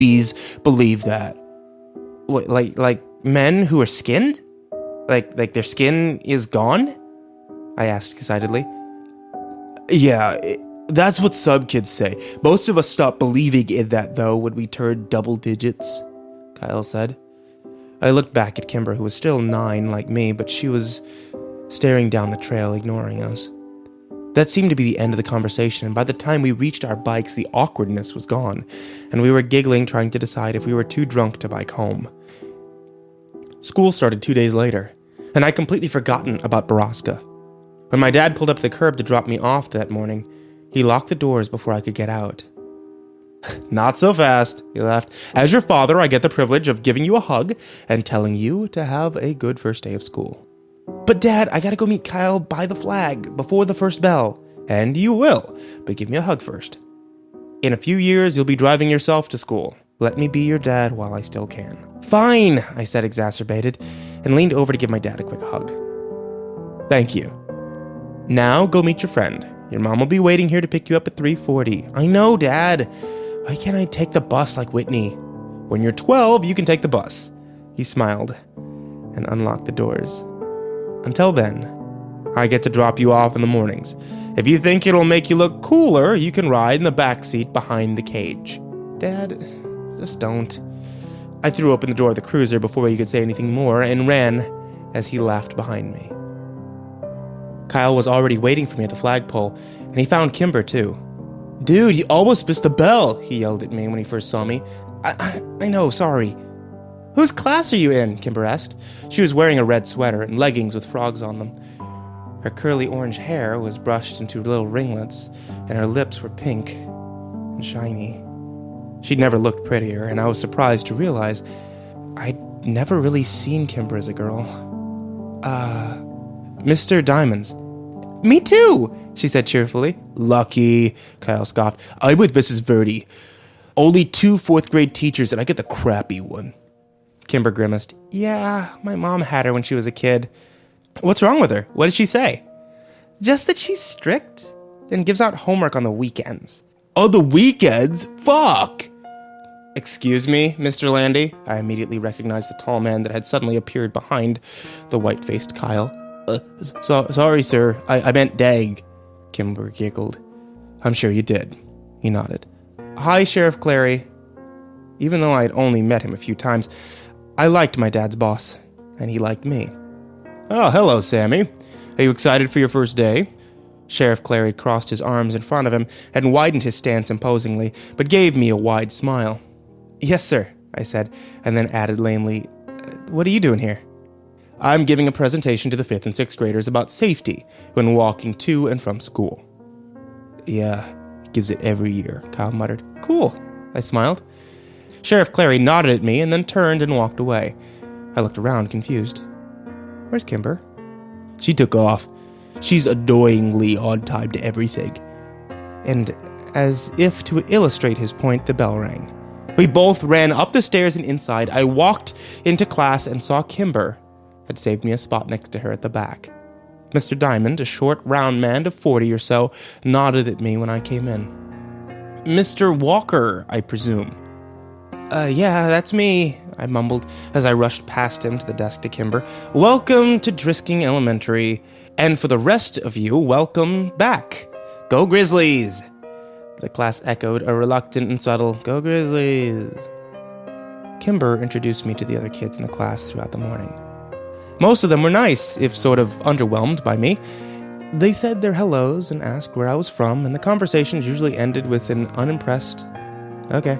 Please believe that. What, like men who are skinned? Like their skin is gone? I asked excitedly. Yeah, that's what some kids say. Most of us stopped believing in that, though, when we turned double digits, Kyle said. I looked back at Kimber, who was still 9 like me, but she was staring down the trail, ignoring us. That seemed to be the end of the conversation, and by the time we reached our bikes, the awkwardness was gone, and we were giggling, trying to decide if we were too drunk to bike home. School started 2 days later, and I'd completely forgotten about Baraska. When my dad pulled up to the curb to drop me off that morning, he locked the doors before I could get out. Not so fast, he laughed. As your father, I get the privilege of giving you a hug and telling you to have a good first day of school. But Dad, I gotta go meet Kyle by the flag before the first bell. And you will, but give me a hug first. In a few years, you'll be driving yourself to school. Let me be your dad while I still can. Fine, I said, exacerbated, and leaned over to give my dad a quick hug. Thank you. Now go meet your friend. Your mom will be waiting here to pick you up at 3:40. I know, Dad. Why can't I take the bus like Whitney? When you're 12, you can take the bus. He smiled and unlocked the doors. Until then, I get to drop you off in the mornings. If you think it'll make you look cooler, you can ride in the back seat behind the cage. Dad, just don't. I threw open the door of the cruiser before he could say anything more and ran as he laughed behind me. Kyle was already waiting for me at the flagpole, and he found Kimber too. Dude, you almost missed the bell, he yelled at me when he first saw me. I know, sorry. Whose class are you in? Kimber asked. She was wearing a red sweater and leggings with frogs on them. Her curly orange hair was brushed into little ringlets, and her lips were pink and shiny. She'd never looked prettier, and I was surprised to realize I'd never really seen Kimber as a girl. Mr. Diamonds. Me too, she said cheerfully. Lucky, Kyle scoffed. I'm with Mrs. Verdi. Only 2 fourth-grade teachers, and I get the crappy one. Kimber grimaced. Yeah, my mom had her when she was a kid. What's wrong with her? What did she say? Just that she's strict and gives out homework on the weekends. On the weekends? Fuck! Excuse me, Mr. Landy. I immediately recognized the tall man that had suddenly appeared behind the white-faced Kyle. Sorry, sir. I meant Dag. Kimber giggled. I'm sure you did. He nodded. Hi, Sheriff Clary. Even though I'd only met him a few times, I liked my dad's boss, and he liked me. Oh, hello, Sammy. Are you excited for your first day? Sheriff Clary crossed his arms in front of him and widened his stance imposingly, but gave me a wide smile. Yes, sir, I said, and then added lamely, what are you doing here? I'm giving a presentation to the 5th and 6th graders about safety when walking to and from school. Yeah, he gives it every year, Kyle muttered. Cool, I smiled. Sheriff Clary nodded at me and then turned and walked away. I looked around, confused. Where's Kimber? She took off. She's annoyingly on time to everything. And as if to illustrate his point, the bell rang. We both ran up the stairs and inside. I walked into class and saw Kimber had saved me a spot next to her at the back. Mr. Diamond, a short, round man of 40 or so, nodded at me when I came in. Mr. Walker, I presume. Yeah, that's me, I mumbled as I rushed past him to the desk to Kimber. Welcome to Drisking Elementary, and for the rest of you, welcome back. Go Grizzlies! The class echoed a reluctant and subtle, Go Grizzlies! Kimber introduced me to the other kids in the class throughout the morning. Most of them were nice, if sort of underwhelmed by me. They said their hellos and asked where I was from, and the conversations usually ended with an unimpressed, okay.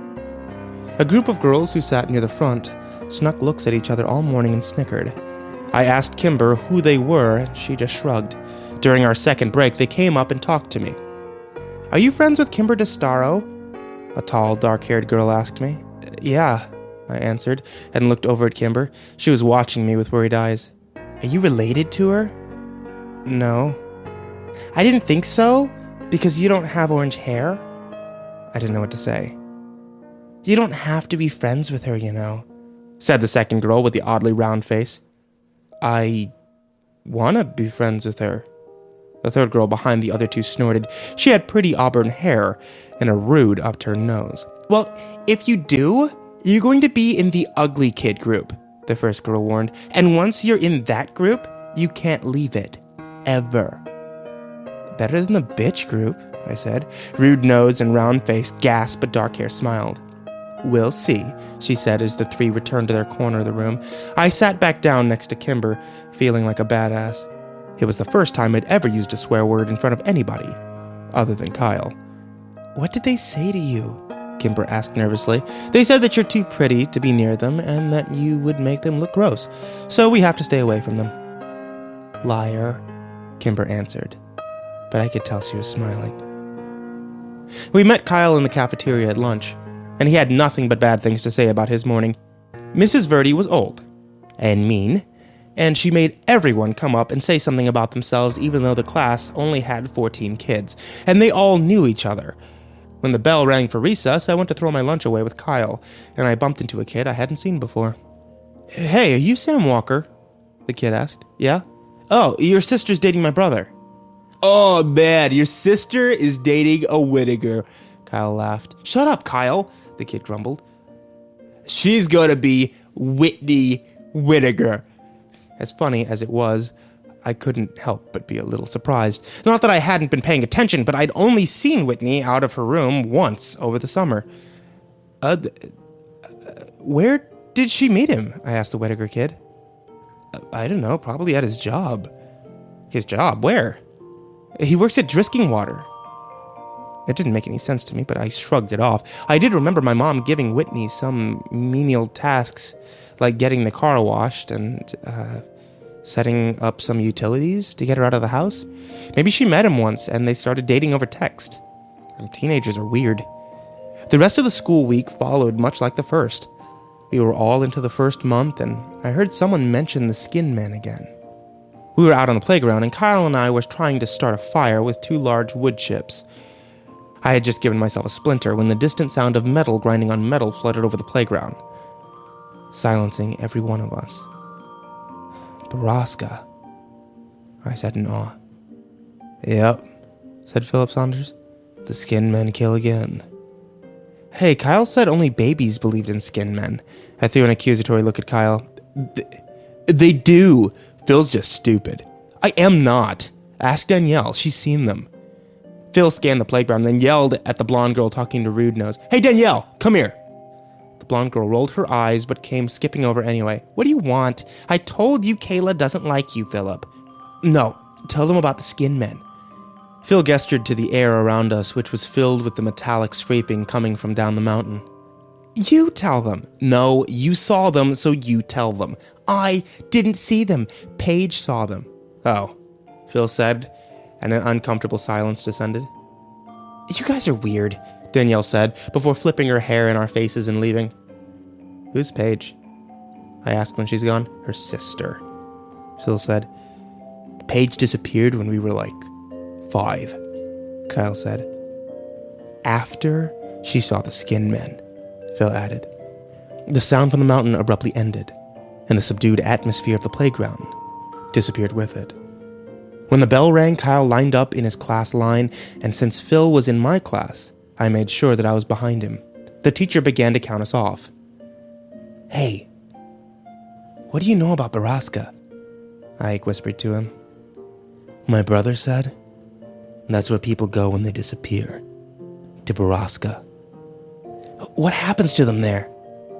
A group of girls who sat near the front snuck looks at each other all morning and snickered. I asked Kimber who they were, and she just shrugged. During our second break, they came up and talked to me. Are you friends with Kimber DeStaro? A tall, dark-haired girl asked me. Yeah, I answered, and looked over at Kimber. She was watching me with worried eyes. Are you related to her? No. I didn't think so, because you don't have orange hair. I didn't know what to say. You don't have to be friends with her, you know, said the second girl with the oddly round face. I want to be friends with her. The third girl behind the other two snorted. She had pretty auburn hair and a rude upturned nose. Well, if you do, you're going to be in the ugly kid group, the first girl warned. And once you're in that group, you can't leave it. Ever. Better than the bitch group, I said. Rude nose and round face gasped, but dark hair smiled. We'll see, she said as the three returned to their corner of the room. I sat back down next to Kimber, feeling like a badass. It was the first time I'd ever used a swear word in front of anybody, other than Kyle. What did they say to you? Kimber asked nervously. They said that you're too pretty to be near them and that you would make them look gross, so we have to stay away from them. Liar, Kimber answered, but I could tell she was smiling. We met Kyle in the cafeteria at lunch, and he had nothing but bad things to say about his morning. Mrs. Verdi was old and mean, and she made everyone come up and say something about themselves even though the class only had 14 kids, and they all knew each other. When the bell rang for recess, I went to throw my lunch away with Kyle, and I bumped into a kid I hadn't seen before. Hey, are you Sam Walker? The kid asked. Yeah? Oh, your sister's dating my brother. Oh, man, your sister is dating a Whittaker, Kyle laughed. Shut up, Kyle, the kid grumbled. She's gonna be Whitney Whittaker. As funny as it was, I couldn't help but be a little surprised. Not that I hadn't been paying attention, but I'd only seen Whitney out of her room once over the summer. Where did she meet him? I asked the Whittaker kid. I don't know, probably at his job. His job? Where? He works at Drisking Water. It didn't make any sense to me, but I shrugged it off. I did remember my mom giving Whitney some menial tasks, like getting the car washed and setting up some utilities to get her out of the house. Maybe she met him once and they started dating over text. Teenagers are weird. The rest of the school week followed much like the first. We were all into the first month, and I heard someone mention the Skin Men again. We were out on the playground, and Kyle and I were trying to start a fire with 2 large wood chips. I had just given myself a splinter when the distant sound of metal grinding on metal flooded over the playground, silencing every one of us. Baraska, I said in awe. Yep, said Philip Saunders. The Skin Men kill again. Hey, Kyle said only babies believed in Skin Men. I threw an accusatory look at Kyle. They do. Phil's just stupid. I am not. Ask Danielle. She's seen them. Phil scanned the playground and then yelled at the blonde girl talking to Rude Nose. Hey, Danielle, come here. The blonde girl rolled her eyes but came skipping over anyway. What do you want? I told you Kayla doesn't like you, Philip. No, tell them about the Skin Men. Phil gestured to the air around us, which was filled with the metallic scraping coming from down the mountain. You tell them. No, you saw them, so you tell them. I didn't see them. Paige saw them. Oh, Phil said, and an uncomfortable silence descended. You guys are weird, Danielle said, before flipping her hair in our faces and leaving. Who's Paige? I asked when she's gone. Her sister, Phil said. Paige disappeared when we were like 5, Kyle said. After she saw the Skin Men, Phil added. The sound from the mountain abruptly ended, and the subdued atmosphere of the playground disappeared with it. When the bell rang, Kyle lined up in his class line, and since Phil was in my class, I made sure that I was behind him. The teacher began to count us off. Hey, what do you know about Baraska? Ike whispered to him. My brother said, that's where people go when they disappear. To Baraska. What happens to them there?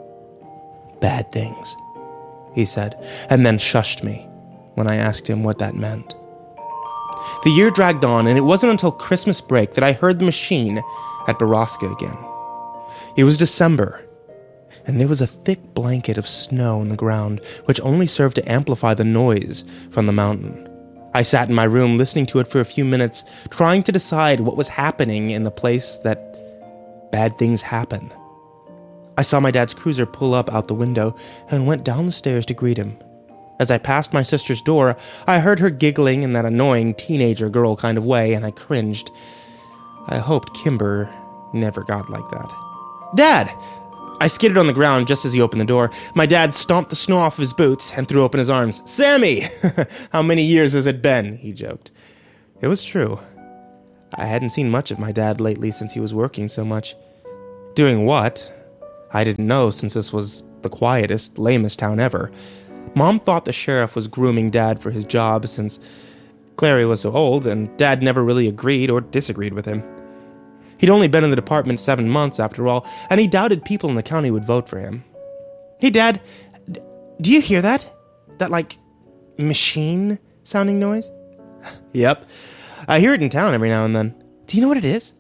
Bad things, he said, and then shushed me when I asked him what that meant. The year dragged on, and it wasn't until Christmas break that I heard the machine at Baraska again. It was December, and there was a thick blanket of snow on the ground, which only served to amplify the noise from the mountain. I sat in my room listening to it for a few minutes, trying to decide what was happening in the place that bad things happen. I saw my dad's cruiser pull up out the window and went down the stairs to greet him. As I passed my sister's door, I heard her giggling in that annoying teenager girl kind of way, and I cringed. I hoped Kimber never got like that. Dad! I skidded on the ground just as he opened the door. My dad stomped the snow off his boots and threw open his arms. Sammy! How many years has it been? He joked. It was true. I hadn't seen much of my dad lately since he was working so much. Doing what? I didn't know, since this was the quietest, lamest town ever. Mom thought the sheriff was grooming Dad for his job, since Clary was so old, and Dad never really agreed or disagreed with him. He'd only been in the department 7 months, after all, and he doubted people in the county would vote for him. Hey, Dad, do you hear that? That, machine-sounding noise? Yep. I hear it in town every now and then. Do you know what it is?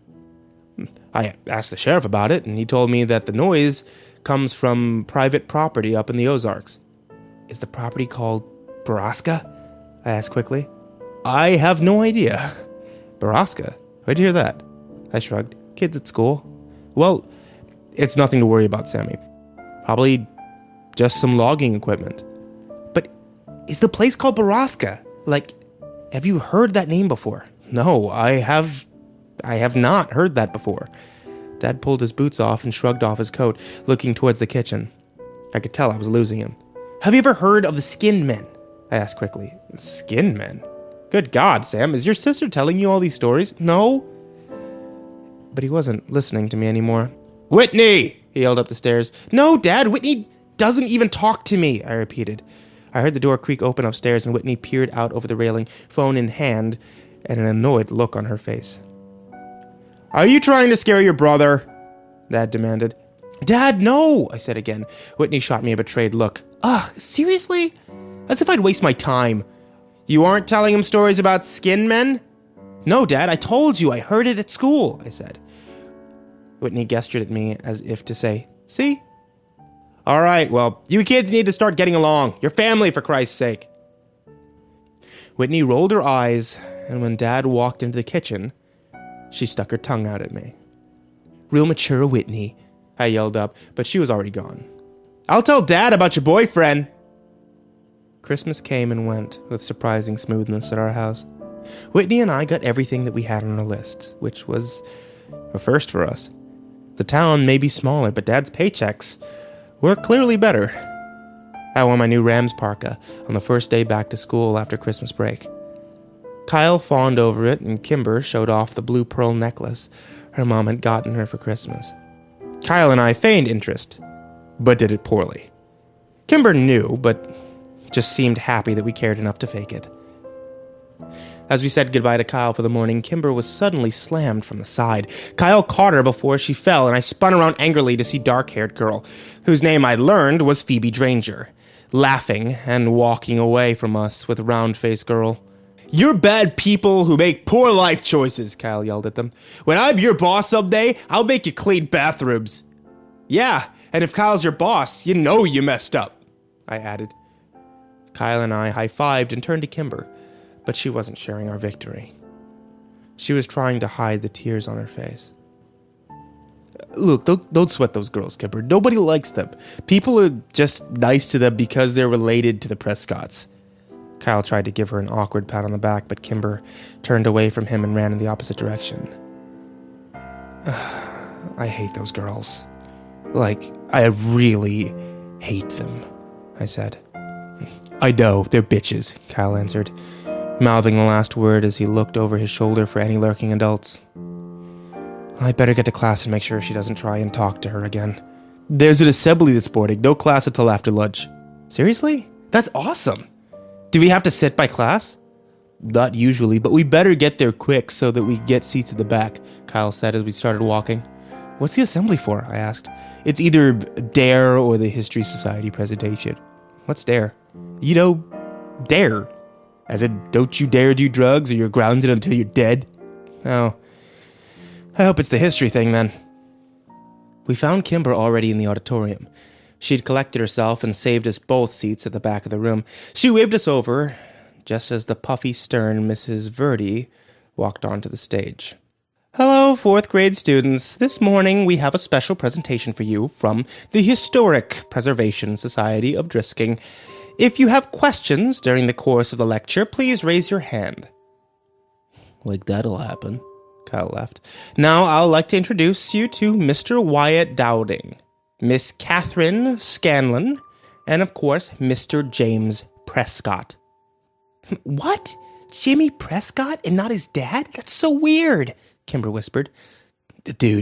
I asked the sheriff about it, and he told me that the noise comes from private property up in the Ozarks. Is the property called Borrasca? I asked quickly. I have no idea. Borrasca? Where'd you hear that? I shrugged. Kids at school. Well, it's nothing to worry about, Sammy. Probably just some logging equipment. But is the place called Borrasca? Have you heard that name before? No, I have not heard that before. Dad pulled his boots off and shrugged off his coat, looking towards the kitchen. I could tell I was losing him. Have you ever heard of the Skinned Men? I asked quickly. Skinned Men? Good God, Sam, is your sister telling you all these stories? No. But he wasn't listening to me anymore. Whitney! He yelled up the stairs. No, Dad, Whitney doesn't even talk to me, I repeated. I heard the door creak open upstairs, and Whitney peered out over the railing, phone in hand, and an annoyed look on her face. Are you trying to scare your brother? Dad demanded. Dad, no, I said again. Whitney shot me a betrayed look. Ugh, seriously? As if I'd waste my time. You aren't telling him stories about skin men? No, Dad, I told you. I heard it at school, I said. Whitney gestured at me as if to say, see? All right, well, you kids need to start getting along. Your family, for Christ's sake. Whitney rolled her eyes, and when Dad walked into the kitchen, she stuck her tongue out at me. Real mature, Whitney, I yelled up, but she was already gone. I'll tell Dad about your boyfriend. Christmas came and went with surprising smoothness at our house. Whitney and I got everything that we had on our lists, which was a first for us. The town may be smaller, but Dad's paychecks were clearly better. I wore my new Rams parka on the first day back to school after Christmas break. Kyle fawned over it, and Kimber showed off the blue pearl necklace her mom had gotten her for Christmas. Kyle and I feigned interest, but did it poorly. Kimber knew, but just seemed happy that we cared enough to fake it. As we said goodbye to Kyle for the morning, Kimber was suddenly slammed from the side. Kyle caught her before she fell, and I spun around angrily to see dark-haired girl, whose name I learned was Phoebe Dranger, laughing and walking away from us with round-faced girl. You're bad people who make poor life choices, Kyle yelled at them. When I'm your boss someday, I'll make you clean bathrooms. Yeah, and if Kyle's your boss, you know you messed up, I added. Kyle and I high-fived and turned to Kimber, but she wasn't sharing our victory. She was trying to hide the tears on her face. Look, don't sweat those girls, Kimber. Nobody likes them. People are just nice to them because they're related to the Prescotts. Kyle tried to give her an awkward pat on the back, but Kimber turned away from him and ran in the opposite direction. I hate those girls. I really hate them, I said. I know, they're bitches, Kyle answered, mouthing the last word as he looked over his shoulder for any lurking adults. I'd better get to class and make sure she doesn't try and talk to her again. There's an assembly this morning, no class until after lunch. Seriously? That's awesome! Do we have to sit by class? Not usually, but we better get there quick so that we get seats at the back, Kyle said as we started walking. What's the assembly for? I asked. It's either DARE or the History Society presentation. What's DARE? You know, DARE. As in, don't you dare do drugs or you're grounded until you're dead? Oh, I hope it's the history thing then. We found Kimber already in the auditorium. She'd collected herself and saved us both seats at the back of the room. She waved us over, just as the puffy, stern Mrs. Verdi walked onto the stage. Hello, 4th grade students. This morning we have a special presentation for you from the Historic Preservation Society of Drisking. If you have questions during the course of the lecture, please raise your hand. Like that'll happen, Kyle laughed. Now I'd like to introduce you to Mr. Wyatt Dowding, Miss Catherine Scanlon, and of course, Mr. James Prescott. What? Jimmy Prescott and not his dad? That's so weird, Kimber whispered. Dude,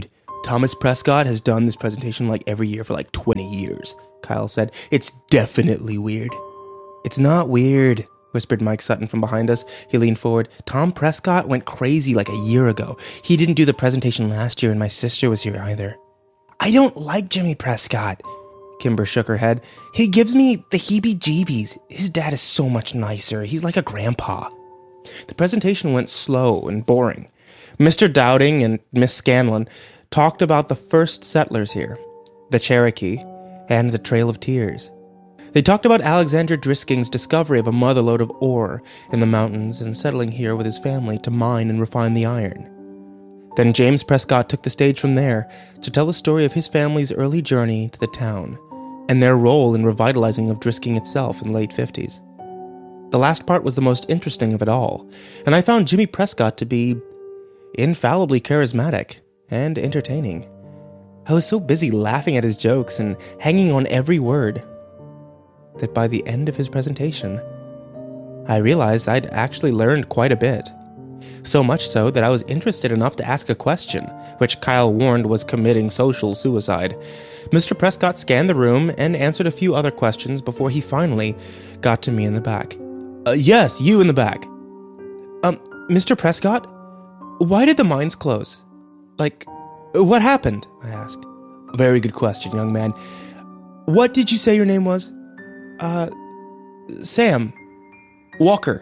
Thomas Prescott has done this presentation like every year for like 20 years, Kyle said. It's definitely weird. It's not weird, whispered Mike Sutton from behind us. He leaned forward. Tom Prescott went crazy like a year ago. He didn't do the presentation last year, and my sister was here either. I don't like Jimmy Prescott. Kimber shook her head. He gives me the heebie-jeebies. His dad is so much nicer. He's like a grandpa. The presentation went slow and boring. Mr. Dowding and Miss Scanlon talked about the first settlers here, the Cherokee, and the Trail of Tears. They talked about Alexander Drisking's discovery of a motherlode of ore in the mountains and settling here with his family to mine and refine the iron. Then James Prescott took the stage from there to tell the story of his family's early journey to the town and their role in revitalizing of Drisking itself in the late 50s. The last part was the most interesting of it all, and I found Jimmy Prescott to be infallibly charismatic and entertaining. I was so busy laughing at his jokes and hanging on every word that by the end of his presentation, I realized I'd actually learned quite a bit. So much so that I was interested enough to ask a question, which Kyle warned was committing social suicide. Mr. Prescott scanned the room and answered a few other questions before he finally got to me in the back. Yes, you in the back. Mr. Prescott? Why did the mines close? Like, what happened? I asked. Very good question, young man. What did you say your name was? Sam. Walker.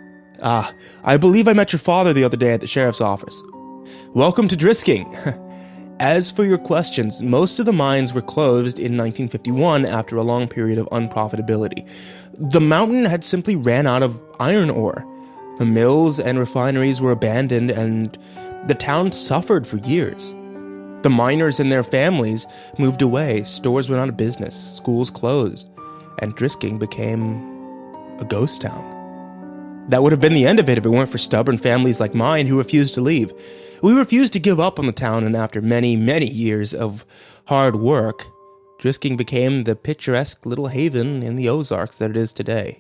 I believe I met your father the other day at the sheriff's office. Welcome to Drisking. As for your questions, most of the mines were closed in 1951 after a long period of unprofitability. The mountain had simply ran out of iron ore. The mills and refineries were abandoned, and the town suffered for years. The miners and their families moved away, stores went out of business, schools closed, and Drisking became a ghost town. That would have been the end of it if it weren't for stubborn families like mine who refused to leave. We refused to give up on the town, and after many, many years of hard work, Drisking became the picturesque little haven in the Ozarks that it is today.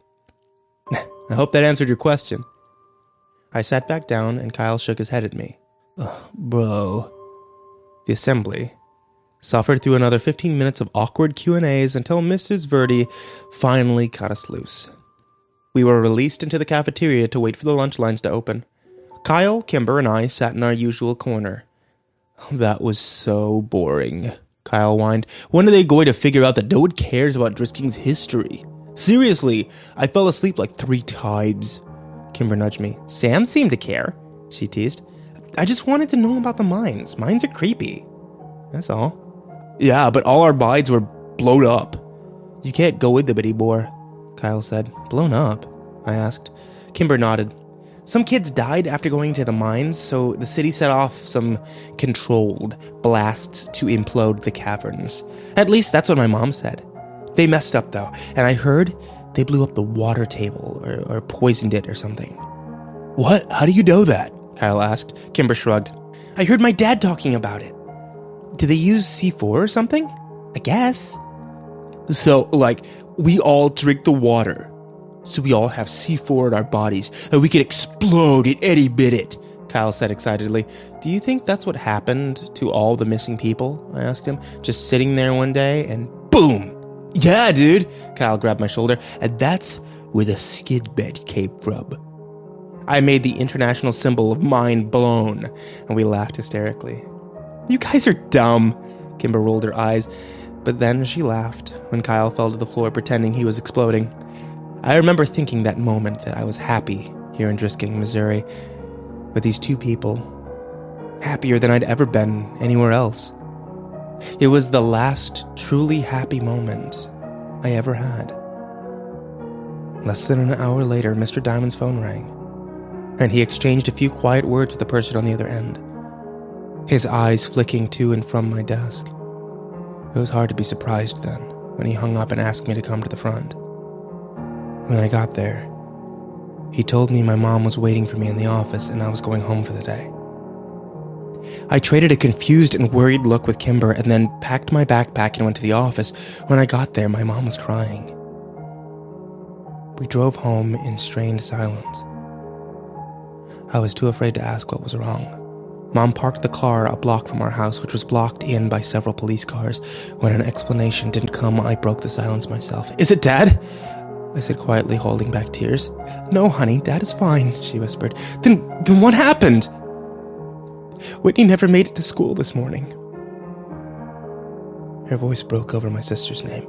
I hope that answered your question. I sat back down, and Kyle shook his head at me. Bro. The assembly suffered through another 15 minutes of awkward Q&As until Mrs. Verdi finally cut us loose. We were released into the cafeteria to wait for the lunch lines to open. Kyle, Kimber, and I sat in our usual corner. That was so boring, Kyle whined. When are they going to figure out that no one cares about Drisking's history? Seriously, I fell asleep like 3 times. Kimber nudged me. Sam seemed to care, she teased. I just wanted to know about the mines. Mines are creepy. That's all. Yeah, but all our mines were blown up. You can't go in them anymore, Kyle said. Blown up? I asked. Kimber nodded. Some kids died after going to the mines, so the city set off some controlled blasts to implode the caverns. At least that's what my mom said. They messed up, though, and I heard they blew up the water table or poisoned it or something. What? How do you know that? Kyle asked. Kimber shrugged. I heard my dad talking about it. Did they use C4 or something? I guess. So, we all drink the water. So we all have C4 in our bodies, and we could explode at any minute, Kyle said excitedly. Do you think that's what happened to all the missing people? I asked him, just sitting there one day, and boom! Yeah, dude, Kyle grabbed my shoulder, and that's where the skid bed came from. I made the international symbol of mind blown, and we laughed hysterically. You guys are dumb, Kimber rolled her eyes, but then she laughed when Kyle fell to the floor pretending he was exploding. I remember thinking that moment that I was happy here in Drisking, Missouri, with these 2 people. Happier than I'd ever been anywhere else. It was the last truly happy moment I ever had. Less than an hour later, Mr. Diamond's phone rang, and he exchanged a few quiet words with the person on the other end, his eyes flicking to and from my desk. It was hard to be surprised then, when he hung up and asked me to come to the front. When I got there, he told me my mom was waiting for me in the office and I was going home for the day. I traded a confused and worried look with Kimber and then packed my backpack and went to the office. When I got there, my mom was crying. We drove home in strained silence. I was too afraid to ask what was wrong. Mom parked the car a block from our house, which was blocked in by several police cars. When an explanation didn't come, I broke the silence myself. "Is it Dad?" I said quietly, holding back tears. "No, honey, Dad is fine," she whispered. Then what happened?" "Whitney never made it to school this morning." Her voice broke over my sister's name.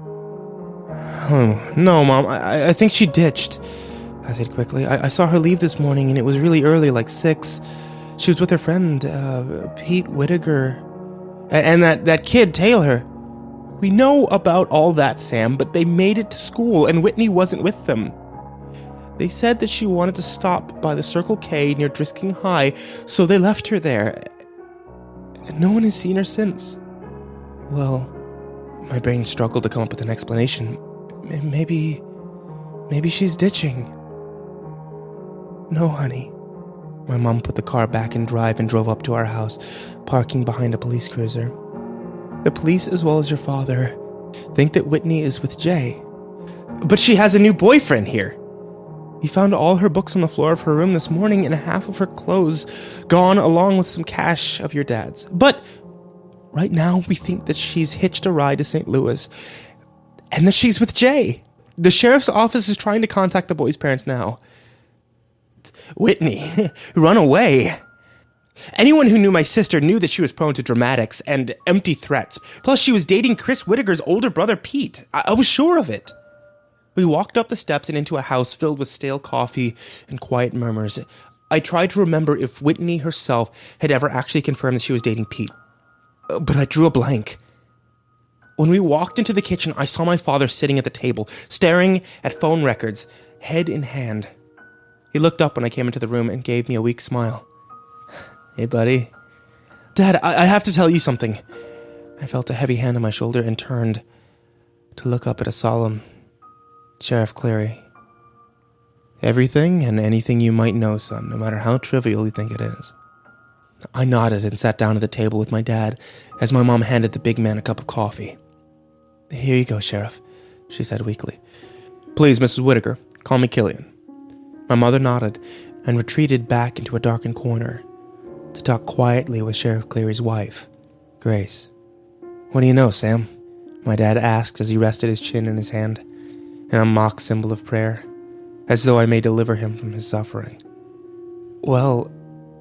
"Oh, no, Mom, I think she ditched," I said quickly. I saw her leave this morning, and it was really early, like 6. She was with her friend, Pete Whittaker, and that kid, Taylor. We know about all that, Sam, but they made it to school, and Whitney wasn't with them. They said that she wanted to stop by the Circle K near Drisking High, so they left her there, and no one has seen her since. Well, my brain struggled to come up with an explanation. Maybe she's ditching. "No, honey." My mom put the car back in drive and drove up to our house, parking behind a police cruiser. "The police, as well as your father, think that Whitney is with Jay. But she has a new boyfriend here. We found all her books on the floor of her room this morning and half of her clothes gone, along with some cash of your dad's. But right now, we think that she's hitched a ride to St. Louis and that she's with Jay. The sheriff's office is trying to contact the boy's parents now." "Whitney, run away." Anyone who knew my sister knew that she was prone to dramatics and empty threats. Plus, she was dating Chris Whittaker's older brother, Pete. I was sure of it. We walked up the steps and into a house filled with stale coffee and quiet murmurs. I tried to remember if Whitney herself had ever actually confirmed that she was dating Pete. But I drew a blank. When we walked into the kitchen, I saw my father sitting at the table, staring at phone records, head in hand. He looked up when I came into the room and gave me a weak smile. "Hey, buddy." "Dad, I have to tell you something." I felt a heavy hand on my shoulder and turned to look up at a solemn Sheriff Cleary. "Everything and anything you might know, son, no matter how trivial you think it is." I nodded and sat down at the table with my dad as my mom handed the big man a cup of coffee. "Here you go, Sheriff," she said weakly. "Please, Mrs. Whittaker, call me Killian." My mother nodded and retreated back into a darkened corner to talk quietly with Sheriff Cleary's wife, Grace. "What do you know, Sam?" my dad asked as he rested his chin in his hand, in a mock symbol of prayer, as though I may deliver him from his suffering. "Well,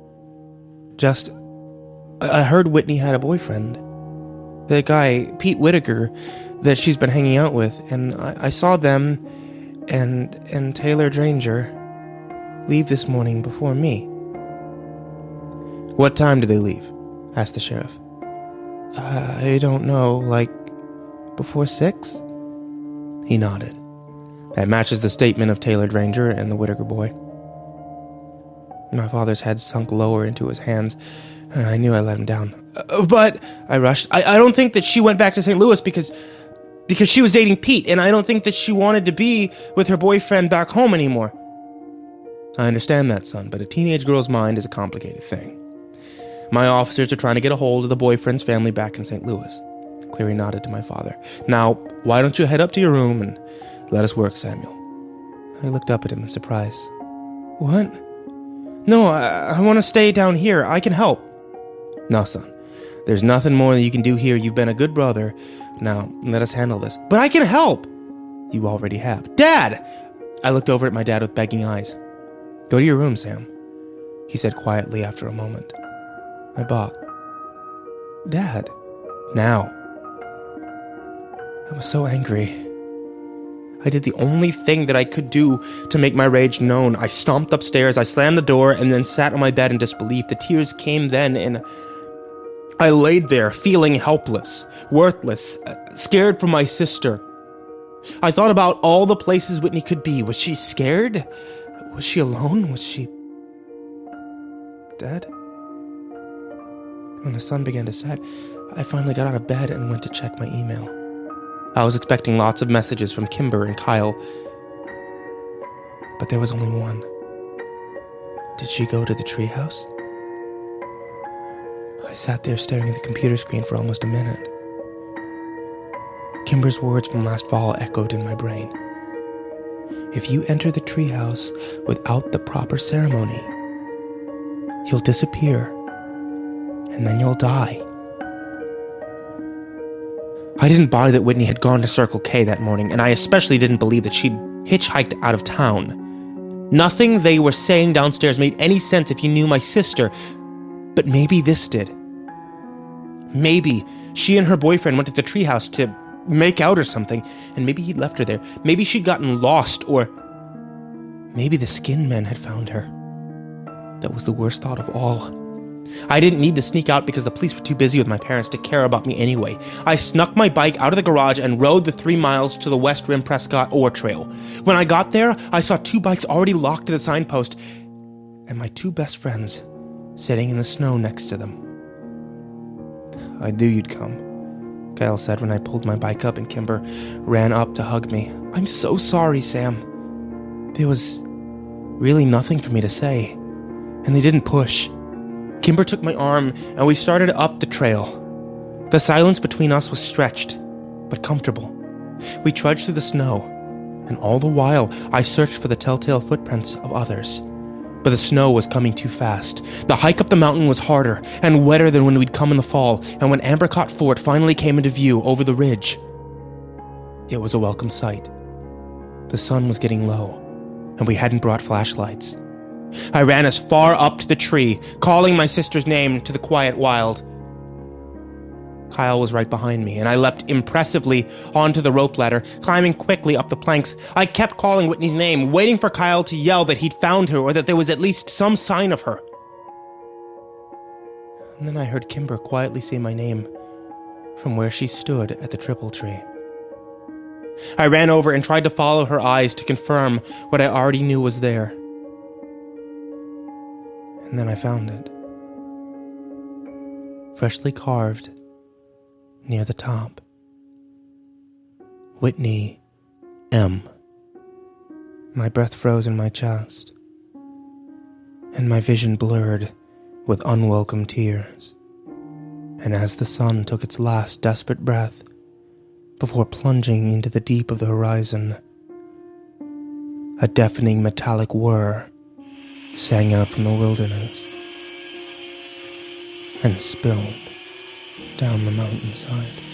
I heard Whitney had a boyfriend. The guy, Pete Whittaker, that she's been hanging out with, and I saw them and Taylor Dranger leave this morning before me." "What time did they leave?" asked the sheriff. "I don't know, like before 6? He nodded. "That matches the statement of Taylor Dranger and the Whittaker boy." My father's head sunk lower into his hands, and I knew I let him down. "But," I rushed, I don't think that she went back to St. Louis because she was dating Pete, and I don't think that she wanted to be with her boyfriend back home anymore." "I understand that, son, but a teenage girl's mind is a complicated thing. My officers are trying to get a hold of the boyfriend's family back in St. Louis." Cleary nodded to my father. "Now, why don't you head up to your room and let us work, Samuel?" I looked up at him in surprise. "What? No, I want to stay down here. I can help." "No, son. There's nothing more that you can do here. You've been a good brother. Now, let us handle this." "But I can help." "You already have." "Dad!" I looked over at my dad with begging eyes. "Go to your room, Sam," he said quietly after a moment. I balked. "Dad." "Now." I was so angry. I did the only thing that I could do to make my rage known. I stomped upstairs, I slammed the door, and then sat on my bed in disbelief. The tears came then, and I laid there, feeling helpless, worthless, scared for my sister. I thought about all the places Whitney could be. Was she scared? Was she alone? Was she dead? When the sun began to set, I finally got out of bed and went to check my email. I was expecting lots of messages from Kimber and Kyle, but there was only one. Did she go to the treehouse? I sat there staring at the computer screen for almost a minute. Kimber's words from last fall echoed in my brain. If you enter the treehouse without the proper ceremony, you'll disappear and then you'll die. I didn't buy that Whitney had gone to Circle K that morning, and I especially didn't believe that she'd hitchhiked out of town. Nothing they were saying downstairs made any sense if you knew my sister, but maybe this did. Maybe she and her boyfriend went to the treehouse to make out or something, and maybe he'd left her there. Maybe she'd gotten lost, or maybe the skin men had found her. That was the worst thought of all. I didn't need to sneak out because the police were too busy with my parents to care about me anyway. I snuck my bike out of the garage and rode the 3 miles to the West Rim Prescott Ore Trail. When I got there, I saw 2 bikes already locked to the signpost, and my 2 best friends sitting in the snow next to them. "I knew you'd come," Kyle said when I pulled my bike up and Kimber ran up to hug me. "I'm so sorry, Sam." There was really nothing for me to say, and they didn't push. Kimber took my arm, and we started up the trail. The silence between us was stretched, but comfortable. We trudged through the snow, and all the while, I searched for the telltale footprints of others. But the snow was coming too fast. The hike up the mountain was harder and wetter than when we'd come in the fall, and when Ambercott Fort finally came into view over the ridge, it was a welcome sight. The sun was getting low, and we hadn't brought flashlights. I ran as far up to the tree, calling my sister's name to the quiet wild. Kyle was right behind me, and I leapt impressively onto the rope ladder, climbing quickly up the planks. I kept calling Whitney's name, waiting for Kyle to yell that he'd found her or that there was at least some sign of her. And then I heard Kimber quietly say my name from where she stood at the triple tree. I ran over and tried to follow her eyes to confirm what I already knew was there. And then I found it. Freshly carved near the top. Whitney M. My breath froze in my chest, and my vision blurred with unwelcome tears. And as the sun took its last desperate breath before plunging into the deep of the horizon, a deafening metallic whir sang out from the wilderness and spilled down the mountainside.